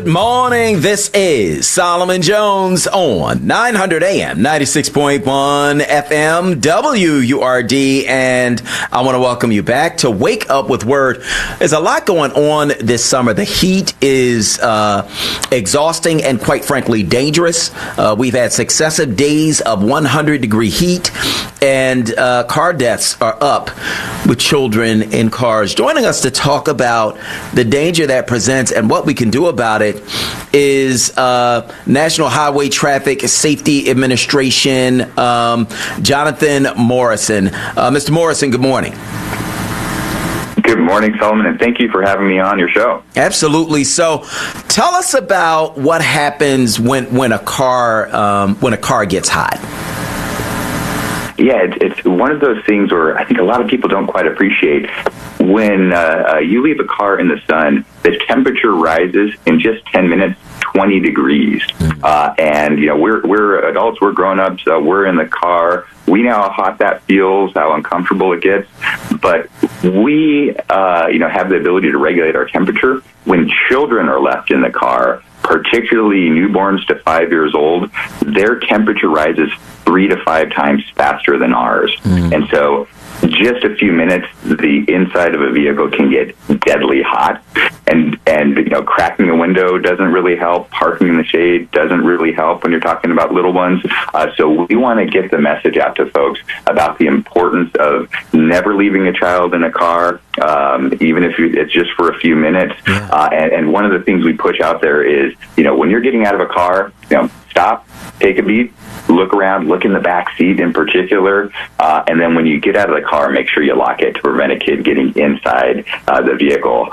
Good morning. This is Solomon Jones on 900 AM, 96.1 FM, WURD, and I want to welcome you back to Wake Up with Word. There's a lot going on this summer. The heat is exhausting and, quite frankly, dangerous. We've had successive days of 100-degree heat, and car deaths are up with children in cars. Joining us to talk about the danger that presents and what we can do about it is National Highway Traffic Safety Administration, Jonathan Morrison. Mr. Morrison, good morning. Good morning, Solomon, and thank you for having me on your show. Absolutely. So, tell us about what happens when a car gets hot. Yeah, it's one of those things where I think a lot of people don't quite appreciate. When you leave a car in the sun, the temperature rises in just 10 minutes, 20 degrees. And, you know, we're adults, we're grown-ups, we're in the car. We know how hot that feels, how uncomfortable it gets. But we, have the ability to regulate our temperature. When children are left in the car, particularly newborns to 5 years old, their temperature rises 3 to 5 times faster than ours. And so just a few minutes, the inside of a vehicle can get deadly hot, and cracking a window doesn't really help. Parking in the shade doesn't really help when you're talking about little ones. So we want to get the message out to folks about the importance of never leaving a child in a car, even if it's just for a few minutes. And one of the things we push out there is, when you're getting out of a car, stop, take a beat, look around, look in the back seat in particular, and then when you get out of the car, make sure you lock it to prevent a kid getting inside the vehicle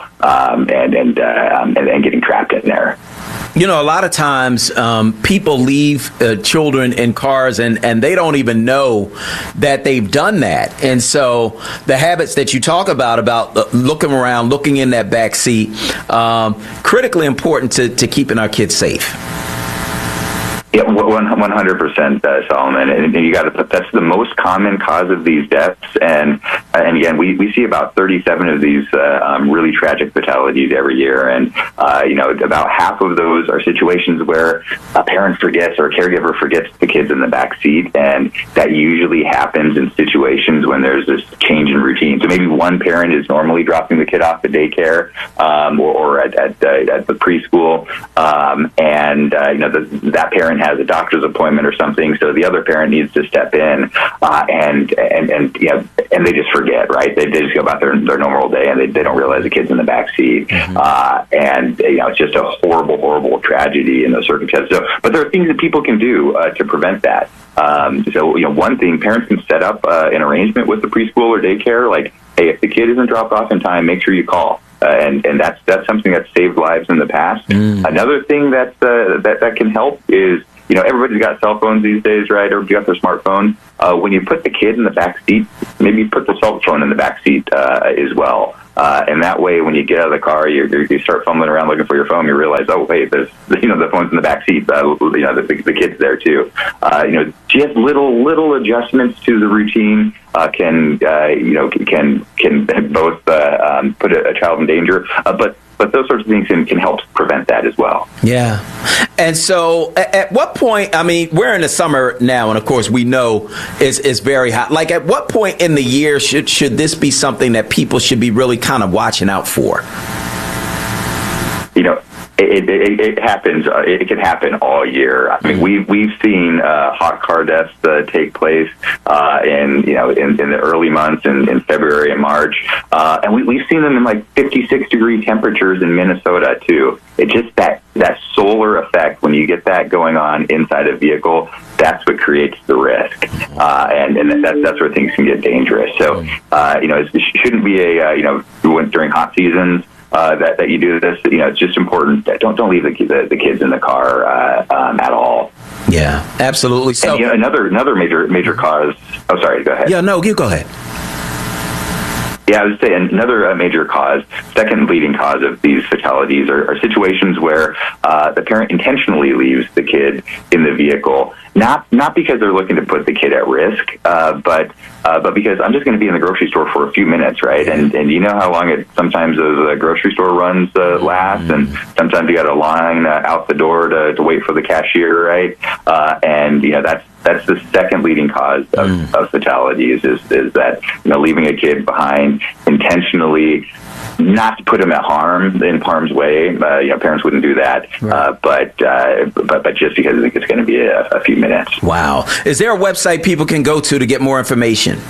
and getting trapped in there. A lot of times people leave children in cars and they don't even know that they've done that. And so the habits that you talk about looking around, looking in that back seat, critically important to keeping our kids safe. Yeah, 100%, Solomon. And you got to put that's the most common cause of these deaths. And again, we see about 37 of these really tragic fatalities every year. And about half of those are situations where a parent forgets or a caregiver forgets the kids in the back seat, and that usually happens in situations when there's this change in routine. So maybe one parent is normally dropping the kid off at daycare or at the preschool, that parent has a doctor's appointment or something, so the other parent needs to step in, and they just forget, right? They just go about their normal day, and they don't realize the kid's in the back seat, it's just a horrible tragedy in those circumstances. So, but there are things that people can do to prevent that. One thing, parents can set up an arrangement with the preschool or daycare, like, hey, if the kid isn't dropped off in time, make sure you call. And that's something that's saved lives in the past. Another thing that can help is, everybody's got cell phones these days, right? Everybody's got their smartphone. When you put the kid in the back seat, maybe put the cell phone in the back seat as well. And that way, when you get out of the car, you start fumbling around looking for your phone. You realize, oh wait, there's the phone's in the back seat. The kid's there too. Just little adjustments to the routine can both put a child in danger, but those sorts of things can help prevent that as well. Yeah. And so at what point, we're in the summer now, and of course we know it's very hot. Like, at what point in the year should this be something that people should be really kind of watching out for? It happens. It can happen all year. We've seen hot car deaths take place in the early months in February and March, and we've seen them in like 56-degree temperatures in Minnesota too. It's just that solar effect, when you get that going on inside a vehicle, that's what creates the risk, and that's where things can get dangerous. So it shouldn't be during hot seasons. That you do this, it's just important that don't leave the kids in the car at all. Yeah, absolutely. So, and, another major cause. Oh, sorry. Go ahead. Yeah, no, you go ahead. Yeah, I would say another major cause, second leading cause of these fatalities are situations where the parent intentionally leaves the kid in the vehicle, not because they're looking to put the kid at risk, but but because I'm just going to be in the grocery store for a few minutes, right? And you know how long sometimes those grocery store runs last, and sometimes you got a line out the door to wait for the cashier, right? And that's the second leading cause of fatalities is that leaving a kid behind intentionally, not to put him in harm's way. Parents wouldn't do that, right. But just because I think it's going to be a few minutes. Wow. Is there a website people can go to get more information?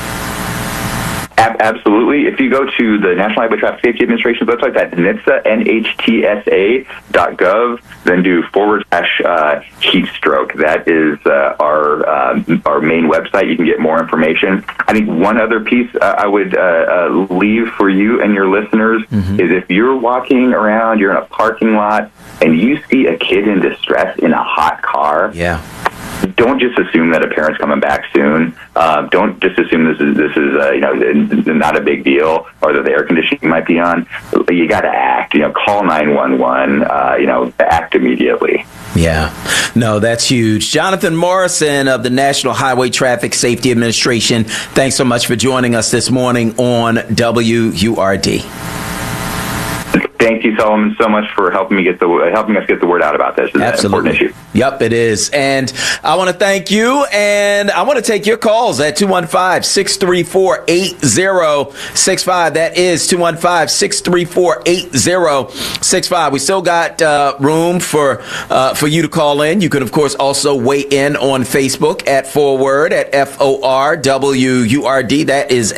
Absolutely. If you go to the National Highway Traffic Safety Administration's website, that's NHTSA, NHTSA.gov, then do /heat stroke. That is our main website. You can get more information. I think one other piece I would leave for you and your listeners is if you're walking around, you're in a parking lot, and you see a kid in distress in a hot car. Yeah. Don't just assume that a parent's coming back soon. Don't just assume this is not a big deal, or that the air conditioning might be on. You got to act. Call 911. Act immediately. Yeah, no, that's huge. Jonathan Morrison of the National Highway Traffic Safety Administration. Thanks so much for joining us this morning on WURD. Thank you, Solomon, so much for helping us get the word out about this. It's Absolutely. An important issue. Yep, it is. And I want to thank you, and I want to take your calls at 215-634-8065. That is 215-634-8065. We still got room for you to call in. You can, of course, also weigh in on Facebook at Forward at FORWURD. That is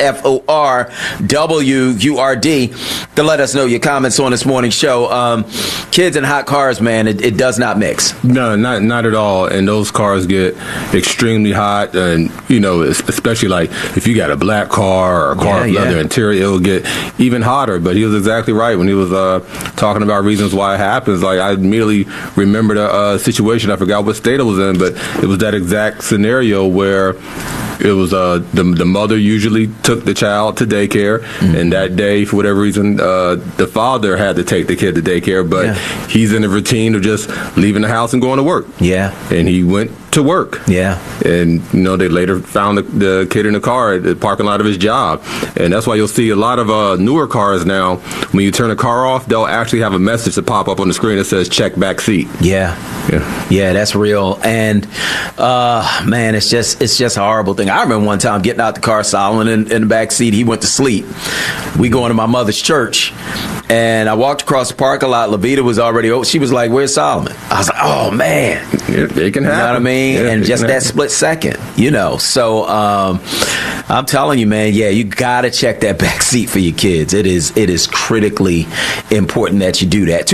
FORWURD, to let us know your comments on this morning's show. Kids in hot cars, man, it does not mix. No, not at all. And those cars get extremely hot, and especially like if you got a black car or a car with leather interior, it'll get even hotter. But he was exactly right when he was talking about reasons why it happens. Like, I immediately remembered a situation. I forgot what state it was in, but it was that exact scenario where it was the mother usually took the child to daycare, and that day, for whatever reason, the father had to take the kid to daycare, but he's in the routine of just leaving the house and going to work. Yeah. And he went to work. Yeah. And, they later found the kid in the car at the parking lot of his job. And that's why you'll see a lot of newer cars now, when you turn the car off, they'll actually have a message to pop up on the screen that says check back seat. Yeah. Yeah, that's real. And, man, it's just a horrible thing. I remember one time getting out the car, Solomon in the back seat. He went to sleep. We going to my mother's church, and I walked across the parking lot. Levita was already over. She was like, "Where's Solomon?" I was like, "Oh, man." It can happen. You know what I mean? Yeah, and just that split second, So I'm telling you, man, you got to check that back seat for your kids. It is critically important that you do that.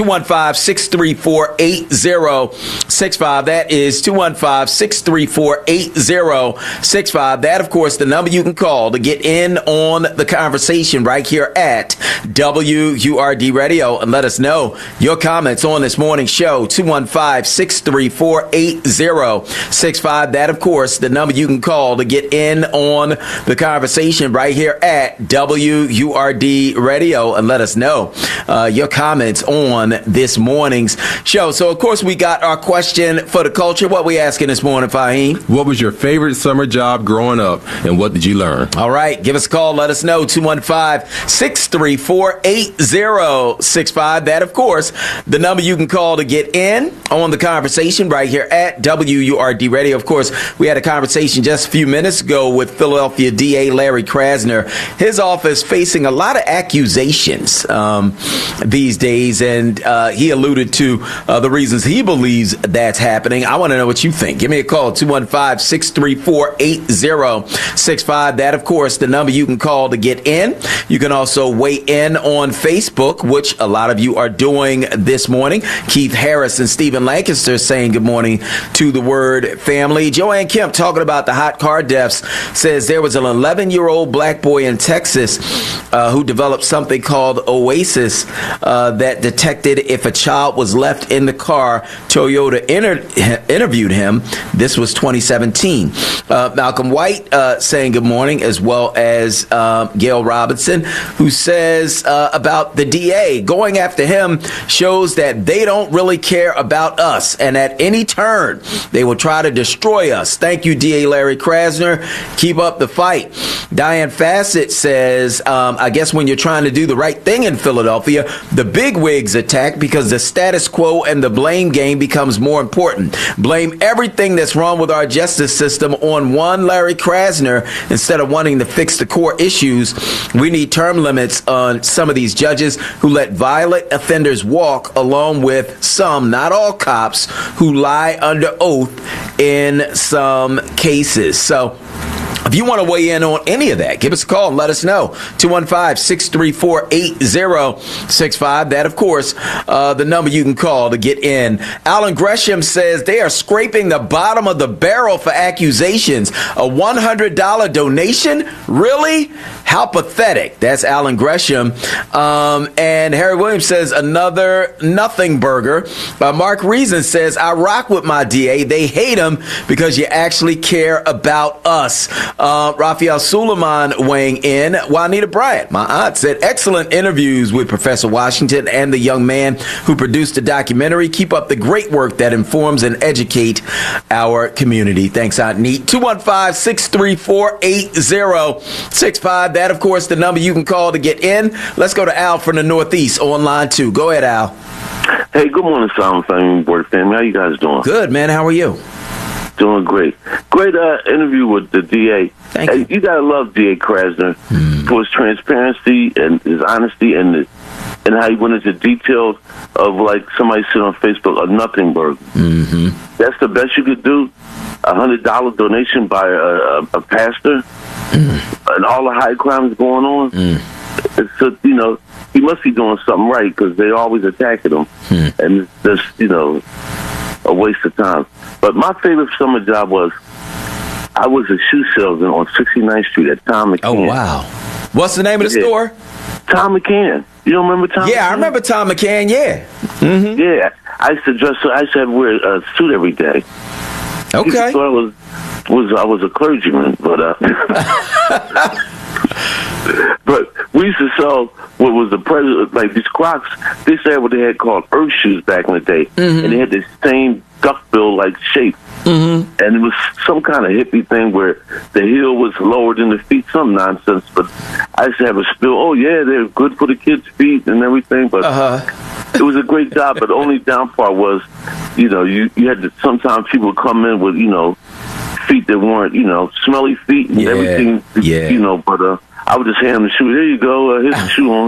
215-634-8065. That is 215-634-8065. That, of course, the number you can call to get in on the conversation right here at WURD Radio, and let us know your comments on this morning's show. 215-634-8065. That, of course, the number you can call to get in on the conversation right here at WURD Radio, and let us know your comments on this morning's show. So, of course, we got our question for the culture. What we asking this morning, Fahim? What was your favorite summer job growing up, and what did you learn? All right, give us a call. Let us know. 215-634-8065. That, of course, the number you can call to get in on the conversation right here at WURD Radio. Of course, we had a conversation just a few minutes ago with Philadelphia DA Larry Krasner. His office facing a lot of accusations these days, and he alluded to the reasons he believes that's happening. I want to know what you think. Give me a call, 215-634-8065. That, of course, the number you can call to get in. You can also weigh in on Facebook, which a lot of you are doing this morning. Keith Harris and Stephen Lancaster saying good morning to the Word family. Joanne Kemp, talking about the hot car deaths, says there was an 11-year-old black boy in Texas who developed something called Oasis that detected if a child was left in the car. Toyota interviewed him. This was 2017. Malcolm White saying good morning, as well as Gail Robinson, who says about the DA going after him shows that they don't really care about us, and at any turn, they will try to destroy us. Thank you, DA Larry Krasner. Keep up the fight. Diane Fassett says, I guess when you're trying to do the right thing in Philadelphia, the bigwigs attack because the status quo and the blame game becomes more important. Blame everything that's wrong with our justice system on one Larry Krasner instead of wanting to fix the core issues. We need term limits on some of these judges who let violent offenders walk, along with some, not all cops, who lie under oath in some cases. So if you want to weigh in on any of that, give us a call and let us know. 215-634-8065. That, of course, the number you can call to get in. Alan Gresham says they are scraping the bottom of the barrel for accusations. A $100 donation? Really? How pathetic. That's Alan Gresham. And Harry Williams says another nothing burger. Mark Reason says, I rock with my DA. They hate him because you actually care about us. Raphael Suleiman weighing in. Juanita Bryant, my aunt, said excellent interviews with Professor Washington and the young man who produced the documentary. Keep up the great work that informs and educate our community. Thanks, Aunt Neat. 215-634-8065. That, of course, the number you can call to get in. Let's go to Al from the Northeast on line 2. Go ahead, Al. Hey, good morning, Solomon family, board family. How you guys doing? Good, man. How are you? Doing great. Great interview with the DA. Thank you. You gotta love DA Krasner for his transparency and his honesty and how he went into details of, like somebody said on Facebook, a nothing burger. Mm-hmm. That's the best you could do. $100 donation by a pastor, and all the high crimes going on. So, he must be doing something right because they're always attacking him, and it's just a waste of time. But my favorite summer job was I was a shoe salesman on 69th Street at Tom McCann. Oh, wow. What's the name of the store? Tom McCann. You don't remember Tom McCann? Yeah, I remember Tom McCann, yeah. Mm-hmm. Yeah. I used to wear a suit every day. Okay. People thought I was a clergyman, but but we used to sell what was the president, like these Crocs. They said what they had called Earth shoes back in the day, and they had this same duckbill-like shape. And it was some kind of hippie thing where the heel was lower than the feet, some nonsense. But I used to have a spiel. Oh yeah, they're good for the kids' feet and everything. But it was a great job. But the only down part was, you had to. Sometimes people would come in with feet that weren't smelly feet and everything. But I would just hand them the shoe. Here you go. Here's the shoe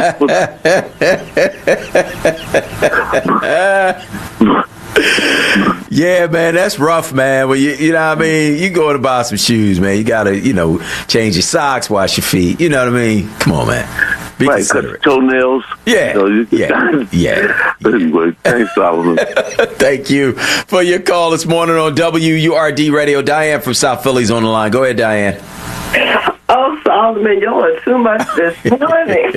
on. Yeah, man, that's rough, man. Well, you know what I mean? You go to buy some shoes, man. You got to, change your socks, wash your feet. You know what I mean? Come on, man. Be considerate. Cut toenails. Yeah. Yeah. Anyway, thanks, Solomon. Thank you for your call this morning on WURD Radio. Diane from South Philly's on the line. Go ahead, Diane. Oh, Solomon, you're on too much this morning.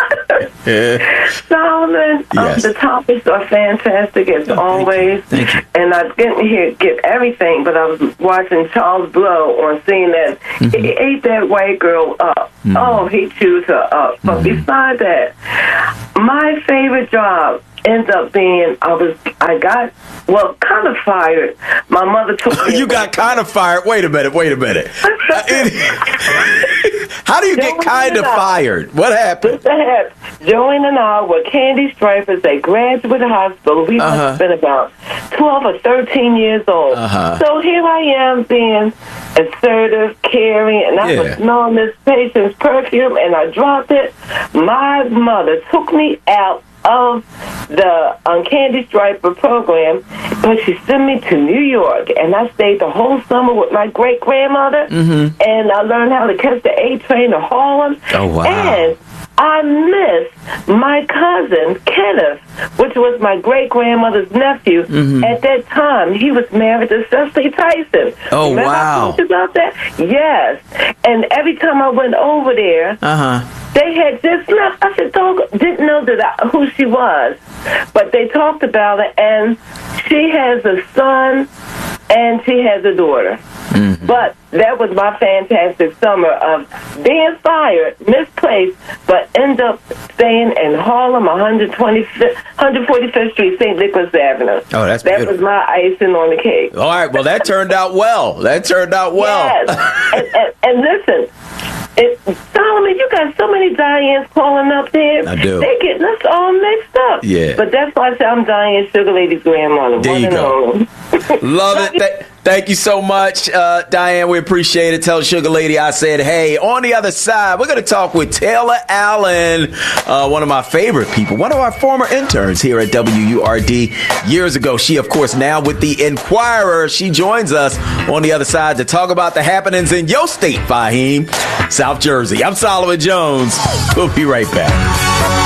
Solomon, the topics are fantastic as always. Thank you. And I didn't get everything, but I was watching Charles Blow on CNN. He ate that white girl up. Oh, he chewed her up. But besides that, my favorite job ends up being I got kind of fired. My mother took me. You got kind of fired? Wait a minute. How do you get kind of fired? What happened? Joanne and I were candy stripers at Graduate Hospital. We must have been about 12 or 13 years old. So here I am being assertive, caring, and I was smelling this patient's perfume, and I dropped it. My mother took me out of the Candy Striper program, but she sent me to New York, and I stayed the whole summer with my great-grandmother, and I learned how to catch the A train to Harlem. Oh, wow. And I missed my cousin, Kenneth, which was my great-grandmother's nephew. At that time, he was married to Cecily Tyson. Oh, Remember wow. I talked about that? Yes. And every time I went over there, they had just left. I said, didn't know who she was. But they talked about it, and she has a son and she has a daughter. Mm-hmm. But that was my fantastic summer of being fired, misplaced, but end up staying in Harlem, 145th Street, St. Nicholas Avenue. Oh, that's that beautiful. was my icing on the cake. All right, well, that turned out well. Yes. and listen, Solomon, you got so many Dianes calling up there. I do. They're getting us all mixed up. Yeah. But that's why I say I'm Diane Sugar Lady's grandmother. There you go. Love it. Thank you so much, Diane. We appreciate it. Tell Sugar Lady I said, hey. On the other side, we're going to talk with Taylor Allen, one of my favorite people, one of our former interns here at WURD years ago. She, of course, now with the Inquirer. She joins us on the other side to talk about the happenings in your state, Fahim, South Jersey. I'm Solomon Jones. We'll be right back.